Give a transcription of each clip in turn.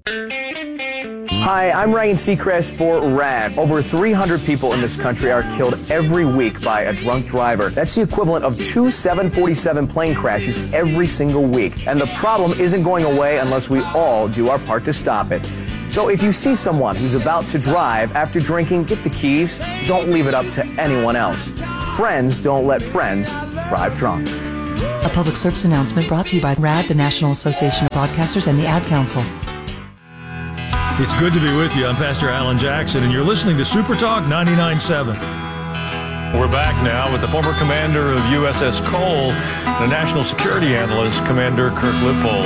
Hi, I'm Ryan Seacrest for RAD. Over 300 people in this country are killed every week by a drunk driver. That's the equivalent of 2 747 plane crashes every single week. And the problem isn't going away unless we all do our part to stop it. So if you see someone who's about to drive after drinking, get the keys. Don't leave it up to anyone else. Friends don't let friends drive drunk. A public service announcement brought to you by RAD, the National Association of Broadcasters, and the Ad Council. It's good to be with you. I'm Pastor Alan Jackson, and you're listening to Super Talk 99.7. We're back now with the former commander of USS Cole, the national security analyst, Commander Kirk Lippold.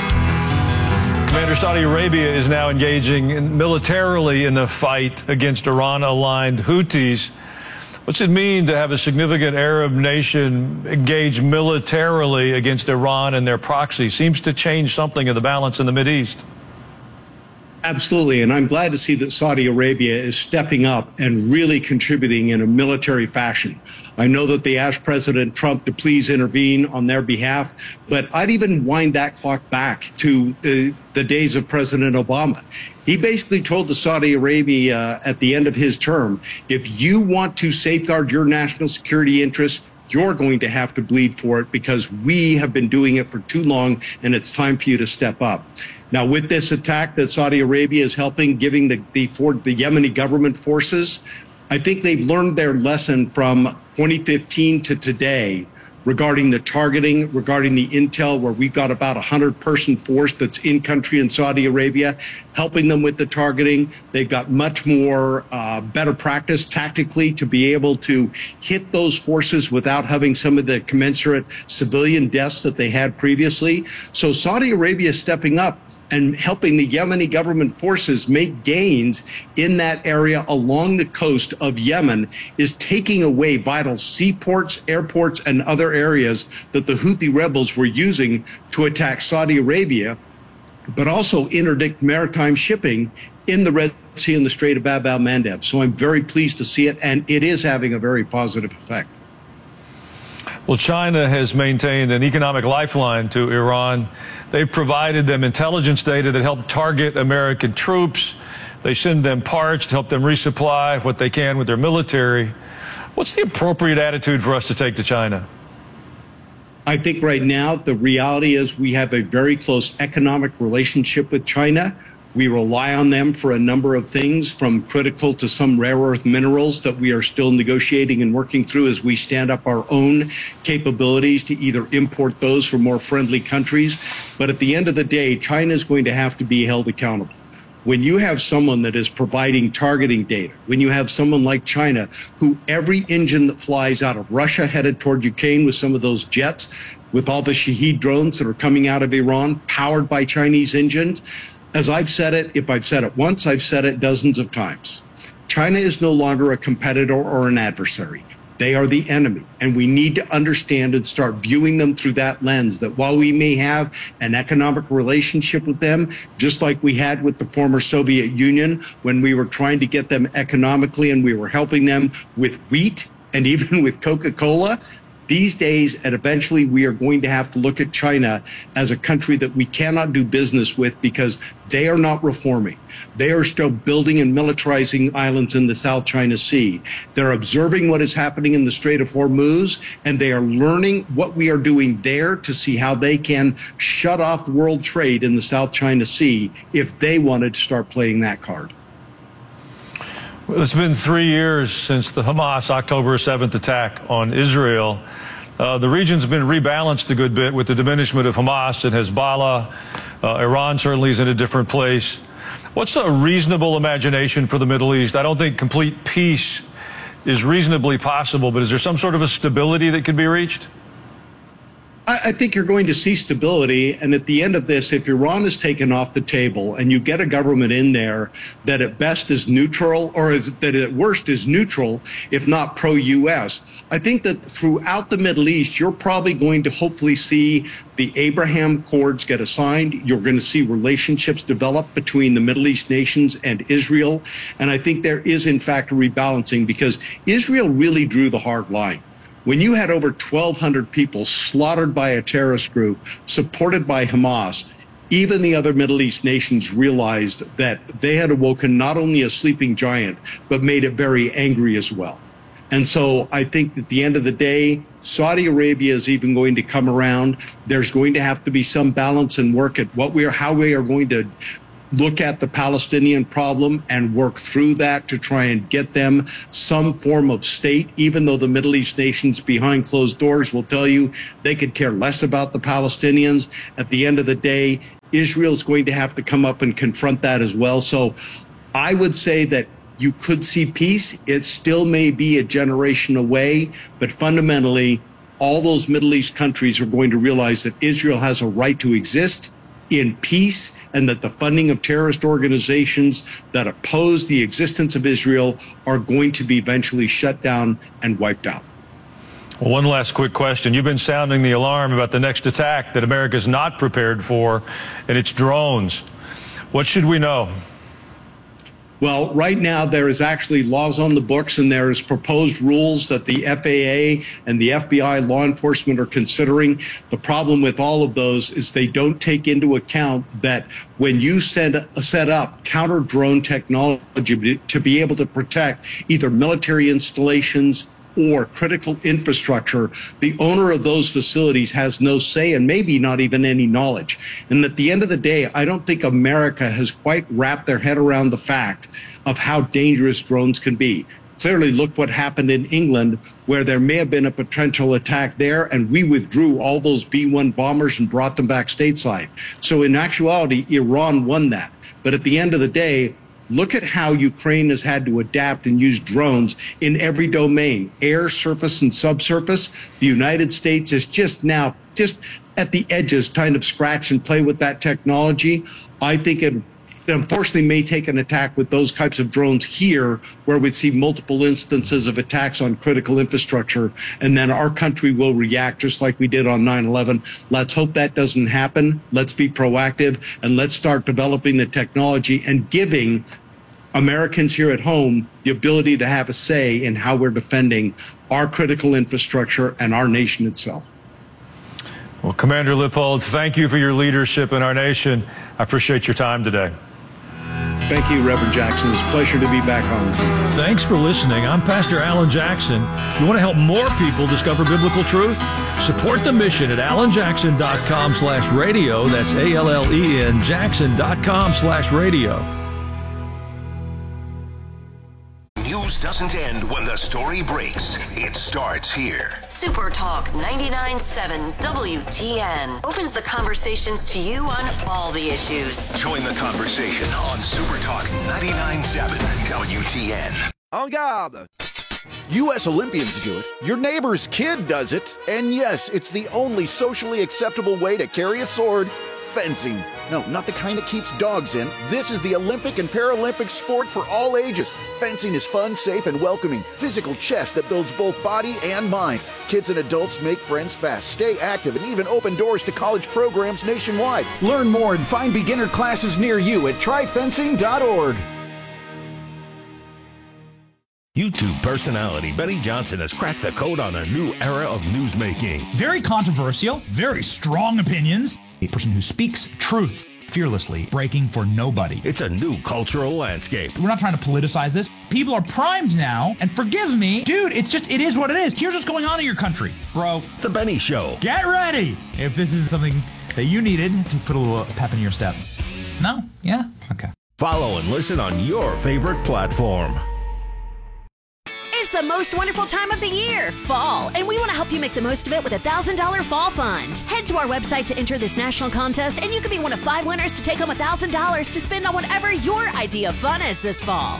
Commander, Saudi Arabia is now engaging militarily in the fight against Iran-aligned Houthis. What's it mean to have a significant Arab nation engage militarily against Iran and their proxy? Seems to change something of the balance in the Mideast. Absolutely, and I'm glad to see that Saudi Arabia is stepping up and really contributing in a military fashion. I know that they asked President Trump to please intervene on their behalf, but I'd even wind that clock back to the days of President Obama. He basically told the Saudi Arabia at the end of his term, if you want to safeguard your national security interests, you're going to have to bleed for it because we have been doing it for too long, and it's time for you to step up. Now, with this attack that Saudi Arabia is helping, giving the Yemeni government forces, I think they've learned their lesson from 2015 to today regarding the targeting, regarding the intel, where we've got about 100-person force that's in country in Saudi Arabia, helping them with the targeting. They've got much more better practice tactically to be able to hit those forces without having some of the commensurate civilian deaths that they had previously. So Saudi Arabia is stepping up and helping the Yemeni government forces make gains in that area along the coast of Yemen is taking away vital seaports, airports, and other areas that the Houthi rebels were using to attack Saudi Arabia, but also interdict maritime shipping in the Red Sea and the Strait of Bab el-Mandeb. So I'm very pleased to see it, and it is having a very positive effect. Well, China has maintained an economic lifeline to Iran. They've provided them intelligence data that help target American troops. They send them parts to help them resupply what they can with their military. What's the appropriate attitude for us to take to China? I think right now the reality is we have a very close economic relationship with China. We rely on them for a number of things, from critical to some rare earth minerals that we are still negotiating and working through as we stand up our own capabilities to either import those from more friendly countries. But at the end of the day, China is going to have to be held accountable. When you have someone that is providing targeting data, when you have someone like China, who every engine that flies out of Russia headed toward Ukraine with some of those jets, with all the Shahed drones that are coming out of Iran, powered by Chinese engines, as I've said it, if I've said it once, I've said it dozens of times. China is no longer a competitor or an adversary. They are the enemy, and we need to understand and start viewing them through that lens, that while we may have an economic relationship with them, just like we had with the former Soviet Union when we were trying to get them economically and we were helping them with wheat and even with Coca-Cola, these days, and eventually we are going to have to look at China as a country that we cannot do business with because they are not reforming. They are still building and militarizing islands in the South China Sea. They're observing what is happening in the Strait of Hormuz, and they are learning what we are doing there to see how they can shut off world trade in the South China Sea if they wanted to start playing that card. Well, it's been 3 years since the Hamas October 7th attack on Israel. The region's been rebalanced a good bit with the diminishment of Hamas and Hezbollah. Iran certainly is in a different place. What's a reasonable imagination for the Middle East? I don't think complete peace is reasonably possible, but is there some sort of a stability that can be reached? I think you're going to see stability. And at the end of this, if Iran is taken off the table and you get a government in there that at best is neutral, or that at worst is neutral, if not pro-U.S., I think that throughout the Middle East, you're probably going to hopefully see the Abraham Accords get assigned. You're going to see relationships develop between the Middle East nations and Israel. And I think there is, in fact, a rebalancing because Israel really drew the hard line. When you had over 1,200 people slaughtered by a terrorist group supported by Hamas, even the other Middle East nations realized that they had awoken not only a sleeping giant, but made it very angry as well. And so I think at the end of the day, Saudi Arabia is even going to come around. There's going to have to be some balance and work at how we are going to look at the Palestinian problem and work through that to try and get them some form of state, even though the Middle East nations behind closed doors will tell you they could care less about the Palestinians. At the end of the day, Israel's going to have to come up and confront that as well. So I would say that you could see peace. It still may be a generation away, but fundamentally, all those Middle East countries are going to realize that Israel has a right to exist in peace, and that the funding of terrorist organizations that oppose the existence of Israel are going to be eventually shut down and wiped out. Well, one last quick question. You've been sounding the alarm about the next attack that America is not prepared for, and it's drones. What should we know? Well, right now there is actually laws on the books, and there is proposed rules that the FAA and the FBI law enforcement are considering. The problem with all of those is they don't take into account that when you set up counter drone technology to be able to protect either military installations or critical infrastructure, the owner of those facilities has no say and maybe not even any knowledge. And at the end of the day, I don't think America has quite wrapped their head around the fact of how dangerous drones can be. Clearly, look what happened in England, where there may have been a potential attack there, and we withdrew all those B-1 bombers and brought them back stateside. So in actuality, Iran won that. But at the end of the day, look at how Ukraine has had to adapt and use drones in every domain, air, surface, and subsurface. The United States is just at the edges trying to scratch and play with that technology. I think it unfortunately may take an attack with those types of drones here, where we'd see multiple instances of attacks on critical infrastructure, and then our country will react just like we did on 9/11. Let's hope that doesn't happen. Let's be proactive, and let's start developing the technology and giving Americans here at home the ability to have a say in how we're defending our critical infrastructure and our nation itself. Well, Commander Lippold, thank you for your leadership in our nation. I appreciate your time today. Thank you, Reverend Jackson. It's a pleasure to be back on with you. Thanks for listening. I'm Pastor Alan Jackson. You want to help more people discover biblical truth? Support the mission at alanjackson.com/radio. That's ALLEN Jackson.com/radio. News doesn't end when the story breaks. It starts here. Super Talk 99.7 WTN opens the conversations to you on all the issues. Join the conversation on Super Talk 99.7 WTN. En garde! U.S. Olympians do it. Your neighbor's kid does it. And yes, it's the only socially acceptable way to carry a sword. Fencing. No, not the kind that keeps dogs in. This is the Olympic and Paralympic sport for all ages. Fencing is fun, safe, and welcoming. Physical chess that builds both body and mind. Kids and adults make friends fast, stay active, and even open doors to college programs nationwide. Learn more and find beginner classes near you at tryfencing.org. YouTube personality Benny Johnson has cracked the code on a new era of newsmaking. Very controversial, very strong opinions. A person who speaks truth fearlessly, breaking for nobody. It's a new cultural landscape. We're not trying to politicize this. People are primed now, and forgive me, dude, it is what it is. Here's what's going on in your country, bro. The Benny Show. Get ready if this is something that you needed to put a little pep in your step. No? Yeah? Okay. Follow and listen on your favorite platform. It's the most wonderful time of the year, fall, and we want to help you make the most of it with a $1,000 fall fund. Head to our website to enter this national contest, and you could be one of 5 winners to take home $1,000 to spend on whatever your idea of fun is this fall.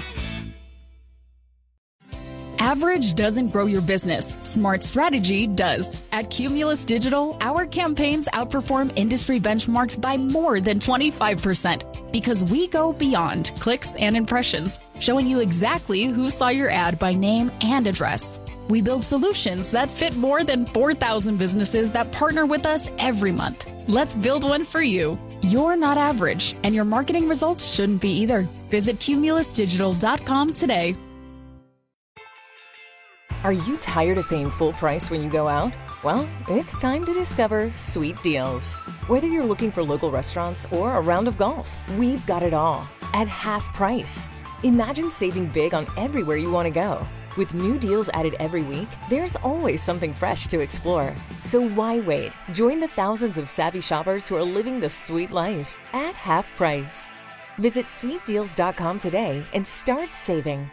Average doesn't grow your business. Smart strategy does. At Cumulus Digital, our campaigns outperform industry benchmarks by more than 25% because we go beyond clicks and impressions, showing you exactly who saw your ad by name and address. We build solutions that fit more than 4,000 businesses that partner with us every month. Let's build one for you. You're not average, and your marketing results shouldn't be either. Visit cumulusdigital.com today. Are you tired of paying full price when you go out? Well, it's time to discover Sweet Deals. Whether you're looking for local restaurants or a round of golf, we've got it all at half price. Imagine saving big on everywhere you want to go. With new deals added every week, there's always something fresh to explore. So why wait? Join the thousands of savvy shoppers who are living the sweet life at half price. Visit sweetdeals.com today and start saving.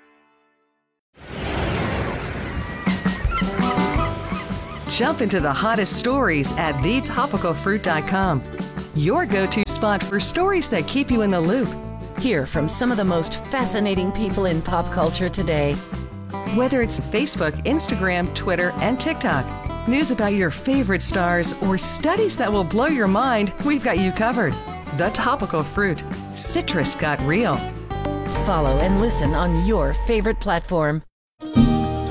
Jump into the hottest stories at thetopicalfruit.com. Your go-to spot for stories that keep you in the loop. Hear from some of the most fascinating people in pop culture today. Whether it's Facebook, Instagram, Twitter, and TikTok, news about your favorite stars, or studies that will blow your mind, we've got you covered. The Topical Fruit. Citrus got real. Follow and listen on your favorite platform.